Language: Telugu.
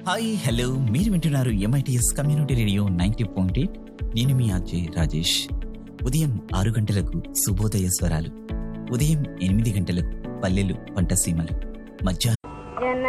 హాయ్ హలో, మీరు వింటున్నారు ఎంఐటిఎస్ కమ్యూనిటీ రేడియో 90.8. నేను మీ అజయ్ రాజేష్. ఉదయం 6 గంటలకు శుభోదయ స్వరాలు, ఉదయం 8 గంటలకు పల్లెలు పంటసీమలు, మధ్యాహ్నం